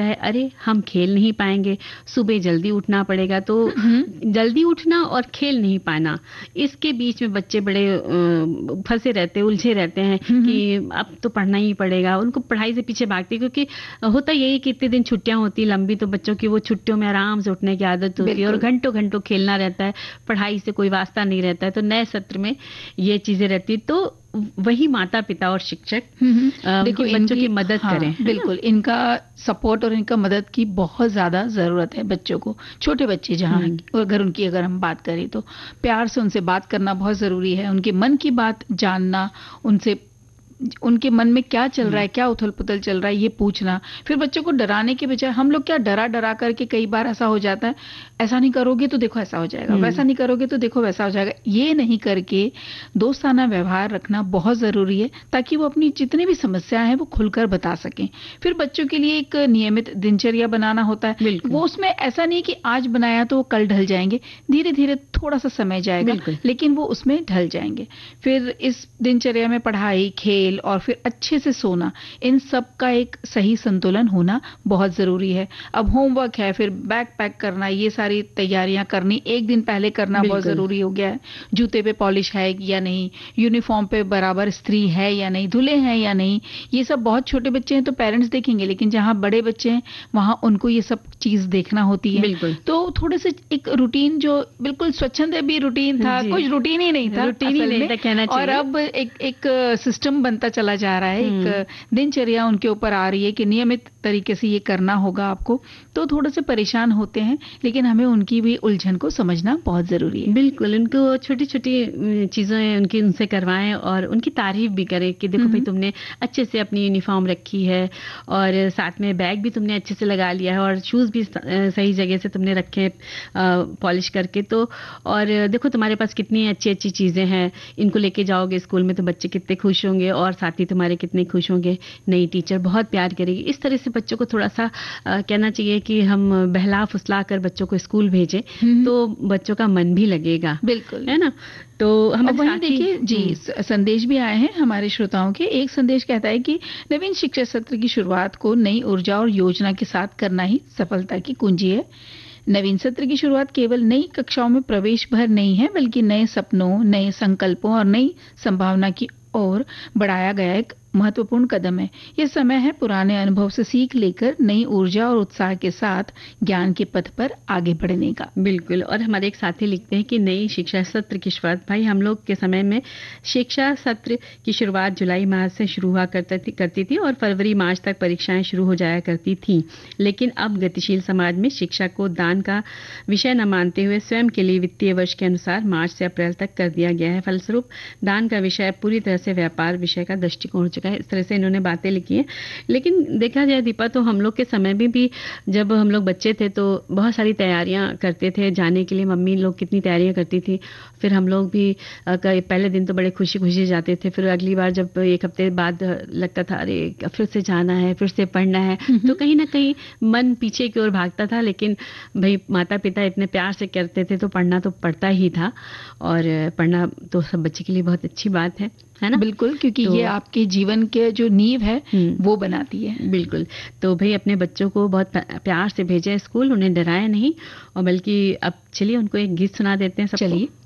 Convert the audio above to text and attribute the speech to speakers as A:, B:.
A: लगता है अरे हम खेल नहीं पाएंगे, सुबह जल्दी उठना पड़ेगा। तो जल्दी उठना और खेल नहीं पाना, इसके बीच में बच्चे बड़े फंसे रहते हैं, उलझे रहते हैं कि अब तो पढ़ना ही पड़ेगा। उनको पढ़ाई से पीछे भागते, क्योंकि होता यही कि इतने दिन छुट्टियां होती लंबी, तो बच्चों की वो छुट्टियों में आराम से उठने की आदत होती है और घंटों घंटों खेलना रहता है, पढ़ाई से कोई वास्ता नहीं रहता है। तो नए सत्र में ये चीजें रहती, तो वही माता पिता और शिक्षक देखो बच्चों की मदद करें।
B: बिल्कुल, इनका सपोर्ट और इनका मदद की बहुत ज्यादा जरूरत है बच्चों को। छोटे बच्चे जहाँ अगर हम बात करें तो प्यार से उनसे बात करना बहुत जरूरी है, उनके मन की बात जानना, उनके मन में क्या चल रहा है, क्या उथल पुथल चल रहा है, ये पूछना। फिर बच्चों को डराने के बजाय हम लोग क्या डरा करके कई बार ऐसा हो जाता है, ऐसा नहीं करोगे तो देखो ऐसा हो जाएगा, वैसा नहीं करोगे तो देखो वैसा हो जाएगा। ये नहीं करके दोस्ताना व्यवहार रखना बहुत जरूरी है, ताकि वो अपनी जितनी भी समस्याएं हैं वो खुलकर बता सकें। फिर बच्चों के लिए एक नियमित दिनचर्या बनाना होता है, वो उसमें ऐसा नहीं कि आज बनाया तो वो कल ढल जाएंगे, धीरे धीरे थोड़ा सा समय जाएगा लेकिन वो उसमें ढल जाएंगे। फिर इस दिनचर्या में पढ़ाई, खेल और फिर अच्छे से सोना, इन सब का एक सही संतुलन होना बहुत जरूरी है। अब होमवर्क है, फिर बैग पैक करना, ये सारी तैयारियां करनी एक दिन पहले करना बहुत जरूरी हो गया है। जूते पे पॉलिश है या नहीं, यूनिफॉर्म पे बराबर इस्त्री है या नहीं, धुले हैं या नहीं, ये सब बहुत छोटे बच्चे हैं तो पेरेंट्स देखेंगे, लेकिन जहां बड़े बच्चे हैं वहां उनको ये सब चीज देखना होती है। तो थोड़े से एक रूटीन, जो बिल्कुल स्वच्छंद भी रूटीन था, कुछ रूटीन ही नहीं था, कहना चाहिए। और अब एक सिस्टम बनता चला जा रहा है, एक दिनचर्या उनके ऊपर आ रही है कि नियमित तरीके से ये करना होगा आपको। तो थोड़े से परेशान होते हैं, लेकिन हमें उनकी भी उलझन को समझना बहुत जरूरी है।
A: बिल्कुल, उनको छोटी छोटी चीजें उनसे करवाएं और उनकी तारीफ भी करें कि देखो भाई तुमने अच्छे से अपनी यूनिफॉर्म रखी है और साथ में बैग भी तुमने अच्छे से लगा लिया है और शूज भी सही जगह से तुमने रखे पॉलिश करके। तो और देखो तुम्हारे पास कितनी अच्छी अच्छी चीजें हैं, इनको लेके जाओगे स्कूल में तो बच्चे कितने खुश होंगे और साथी तुम्हारे कितने खुश होंगे, नई टीचर बहुत प्यार करेगी। इस तरह से बच्चों को थोड़ा सा कहना चाहिए कि हम बहला फुसला कर बच्चों को स्कूल भेजें तो बच्चों का मन भी लगेगा।
B: बिल्कुल,
A: है ना। तो हम
B: वहीं देखिए जी, संदेश भी आए हैं हमारे श्रोताओं के। एक संदेश कहता है कि नवीन शिक्षा सत्र की शुरुआत को नई ऊर्जा और योजना के साथ करना ही सफलता की कुंजी है। नवीन सत्र की शुरुआत केवल नई कक्षाओं में प्रवेश भर नहीं है, बल्कि नए सपनों, नए संकल्पों और नई संभावना की ओर बढ़ाया गया एक महत्वपूर्ण कदम है। यह समय है पुराने अनुभव से सीख लेकर नई ऊर्जा और उत्साह के साथ ज्ञान के पथ पर आगे बढ़ने का।
A: बिल्कुल। और हमारे एक साथी लिखते हैं कि नई शिक्षा सत्र की शुरुआत, भाई हम लोग के समय में शिक्षा सत्र की शुरुआत जुलाई माह से शुरू हुआ करती थी और फरवरी मार्च तक परीक्षाएं शुरू हो जाया करती थी। लेकिन अब गतिशील समाज में शिक्षा को दान का विषय न मानते हुए स्वयं के लिए वित्तीय वर्ष के अनुसार मार्च से अप्रैल तक कर दिया गया है। फलस्वरूप दान का विषय पूरी तरह से व्यापार विषय का दृष्टिकोण हो चुका है। इस तरह से इन्होंने बातें लिखी हैं। लेकिन देखा जाए दीपा, तो हम लोग के समय में भी जब हम लोग बच्चे थे तो बहुत सारी तैयारियां करते थे जाने के लिए। मम्मी लोग कितनी तैयारियां करती थी, फिर हम लोग भी पहले दिन तो बड़े खुशी खुशी जाते थे, फिर अगली बार जब एक हफ्ते बाद लगता था अरे फिर से जाना है, फिर से पढ़ना है, तो कहीं ना कहीं मन पीछे की ओर भागता था। लेकिन भाई माता पिता इतने प्यार से करते थे तो पढ़ना तो पड़ता ही था, और पढ़ना तो सब बच्चे के लिए बहुत अच्छी बात है ना।
B: बिल्कुल, क्योंकि ये आपके जीवन के जो नींव है वो बनाती है।
A: बिल्कुल। तो भाई अपने बच्चों को बहुत प्यार से भेजें स्कूल, उन्हें डराएं नहीं, और बल्कि अब चलिए उनको एक गीत सुना देते हैं सबको।
B: चलिए।